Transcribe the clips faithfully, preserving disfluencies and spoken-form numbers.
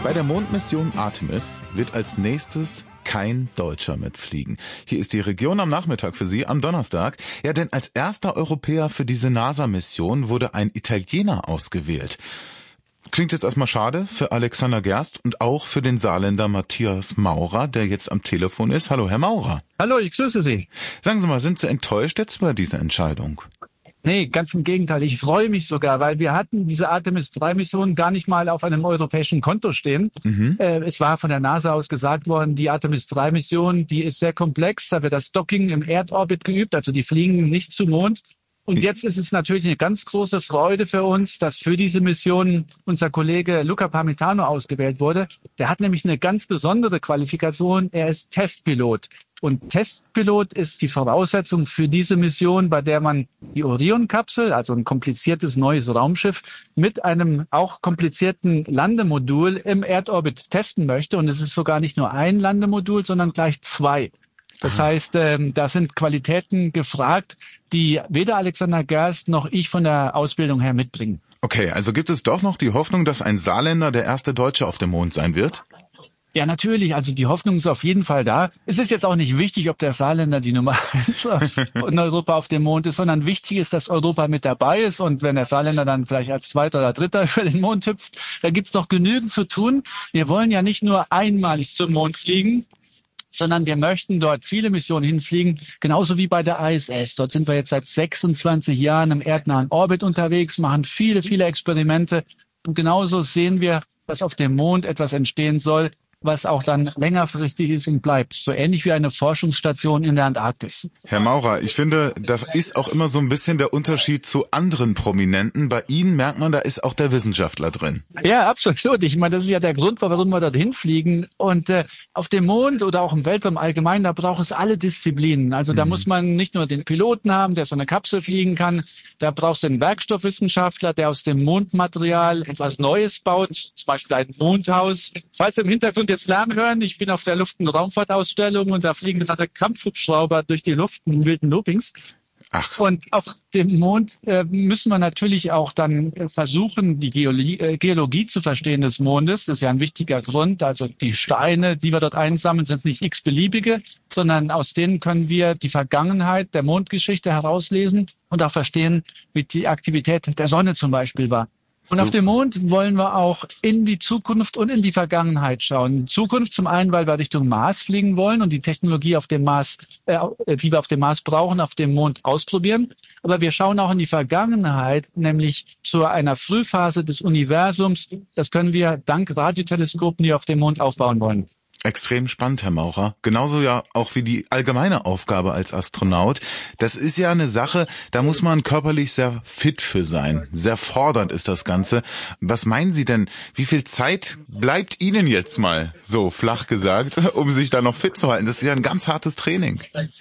Bei der Mondmission Artemis wird als nächstes kein Deutscher mitfliegen. Hier ist die Region am Nachmittag für Sie am Donnerstag. Ja, denn als erster Europäer für diese NASA-Mission wurde ein Italiener ausgewählt. Klingt jetzt erstmal schade für Alexander Gerst und auch für den Saarländer Matthias Maurer, der jetzt am Telefon ist. Hallo, Herr Maurer. Hallo, ich grüße Sie. Sagen Sie mal, sind Sie enttäuscht jetzt über diese Entscheidung? Nee, ganz im Gegenteil. Ich freue mich sogar, weil wir hatten diese Artemis drei Mission gar nicht mal auf einem europäischen Konto stehen. Mhm. Äh, es war von der NASA aus gesagt worden, die Artemis drei Mission, die ist sehr komplex. Da wird das Docking im Erdorbit geübt, also die fliegen nicht zum Mond. Und jetzt ist es natürlich eine ganz große Freude für uns, dass für diese Mission unser Kollege Luca Parmitano ausgewählt wurde. Der hat nämlich eine ganz besondere Qualifikation. Er ist Testpilot. Und Testpilot ist die Voraussetzung für diese Mission, bei der man die Orion-Kapsel, also ein kompliziertes neues Raumschiff, mit einem auch komplizierten Landemodul im Erdorbit testen möchte. Und es ist sogar nicht nur ein Landemodul, sondern gleich zwei. Das heißt, ähm, da sind Qualitäten gefragt, die weder Alexander Gerst noch ich von der Ausbildung her mitbringen. Okay, also gibt es doch noch die Hoffnung, dass ein Saarländer der erste Deutsche auf dem Mond sein wird? Ja, natürlich. Also die Hoffnung ist auf jeden Fall da. Es ist jetzt auch nicht wichtig, ob der Saarländer die Nummer eins in Europa auf dem Mond ist, sondern wichtig ist, dass Europa mit dabei ist. Und wenn der Saarländer dann vielleicht als Zweiter oder Dritter über den Mond hüpft, da gibt's doch genügend zu tun. Wir wollen ja nicht nur einmalig zum Mond fliegen, sondern wir möchten dort viele Missionen hinfliegen, genauso wie bei der I S S. Dort sind wir jetzt seit sechsundzwanzig Jahren im erdnahen Orbit unterwegs, machen viele, viele Experimente. Und genauso sehen wir, dass auf dem Mond etwas entstehen soll, was auch dann längerfristig ist und bleibt. So ähnlich wie eine Forschungsstation in der Antarktis. Herr Maurer, ich finde, das ist auch immer so ein bisschen der Unterschied zu anderen Prominenten. Bei Ihnen merkt man, da ist auch der Wissenschaftler drin. Ja, absolut. Ich meine, das ist ja der Grund, warum wir dorthin fliegen. Und äh, auf dem Mond oder auch im Weltraum allgemein, da braucht es alle Disziplinen. Also da mhm. muss man nicht nur den Piloten haben, der so eine Kapsel fliegen kann. Da brauchst du einen Werkstoffwissenschaftler, der aus dem Mondmaterial etwas Neues baut, zum Beispiel ein Mondhaus. Falls im Hintergrund jetzt Lärm hören, ich bin auf der Luft- und Raumfahrtausstellung und da fliegen gerade Kampfhubschrauber durch die Luft in wilden Loopings. Ach. Und auf dem Mond äh, müssen wir natürlich auch dann äh, versuchen, die Geologie, äh, Geologie zu verstehen des Mondes. Das ist ja ein wichtiger Grund. Also die Steine, die wir dort einsammeln, sind nicht x-beliebige, sondern aus denen können wir die Vergangenheit der Mondgeschichte herauslesen und auch verstehen, wie die Aktivität der Sonne zum Beispiel war. Und so. Auf dem Mond wollen wir auch in die Zukunft und in die Vergangenheit schauen. Zukunft zum einen, weil wir Richtung Mars fliegen wollen und die Technologie auf dem Mars, äh, die wir auf dem Mars brauchen, auf dem Mond ausprobieren. Aber wir schauen auch in die Vergangenheit, nämlich zu einer Frühphase des Universums. Das können wir dank Radioteleskopen, die auf dem Mond aufbauen wollen. Extrem spannend, Herr Maurer. Genauso ja auch wie die allgemeine Aufgabe als Astronaut. Das ist ja eine Sache, da muss man körperlich sehr fit für sein. Sehr fordernd ist das Ganze. Was meinen Sie denn, wie viel Zeit bleibt Ihnen jetzt mal, so flach gesagt, um sich da noch fit zu halten? Das ist ja ein ganz hartes Training.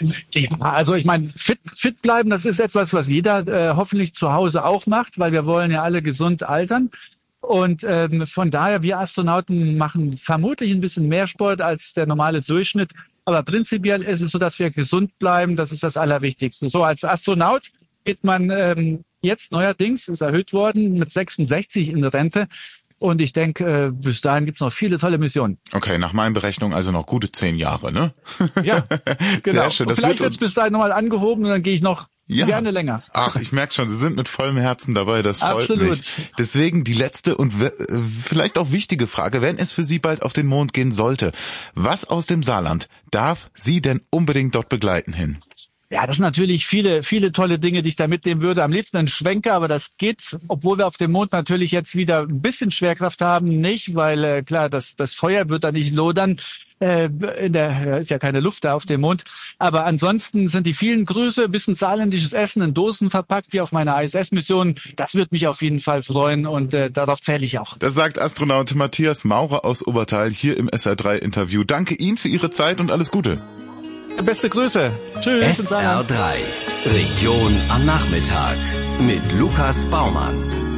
Also ich meine, fit, fit bleiben, das ist etwas, was jeder äh, hoffentlich zu Hause auch macht, weil wir wollen ja alle gesund altern. Und ähm, von daher, wir Astronauten machen vermutlich ein bisschen mehr Sport als der normale Durchschnitt. Aber prinzipiell ist es so, dass wir gesund bleiben. Das ist das Allerwichtigste. So als Astronaut geht man ähm, jetzt neuerdings, ist erhöht worden, mit sechsundsechzig in Rente. Und ich denke, äh, bis dahin gibt es noch viele tolle Missionen. Okay, nach meinen Berechnungen also noch gute zehn Jahre, ne? Ja, genau. Sehr schön. Das und vielleicht wird wird es bis dahin nochmal angehoben und dann gehe ich noch ja. gerne länger. Ach, ich merke schon, Sie sind mit vollem Herzen dabei, das freut Absolut. mich. Deswegen die letzte und w- vielleicht auch wichtige Frage, wenn es für Sie bald auf den Mond gehen sollte, was aus dem Saarland darf Sie denn unbedingt dort begleiten hin? Ja, das sind natürlich viele, viele tolle Dinge, die ich da mitnehmen würde. Am liebsten ein Schwenker, aber das geht, obwohl wir auf dem Mond natürlich jetzt wieder ein bisschen Schwerkraft haben, nicht, weil äh, klar, das, das Feuer wird da nicht lodern. Äh, in der ist ja keine Luft da auf dem Mond. Aber ansonsten sind die vielen Grüße, ein bisschen saarländisches Essen in Dosen verpackt, wie auf meiner I S S-Mission. Das wird mich auf jeden Fall freuen und äh, darauf zähle ich auch. Das sagt Astronaut Matthias Maurer aus Obertal hier im S R drei Interview. Danke Ihnen für Ihre Zeit und alles Gute. Beste Grüße. Tschüss. S R drei Region am Nachmittag mit Lukas Baumann.